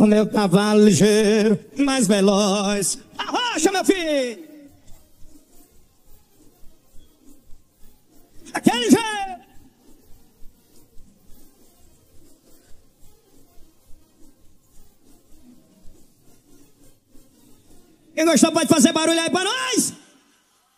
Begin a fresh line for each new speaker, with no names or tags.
o meu cavalo ligeiro, mais veloz. Arrocha, meu filho! Aquele jeito! Quem gostou pode fazer barulho aí pra nós!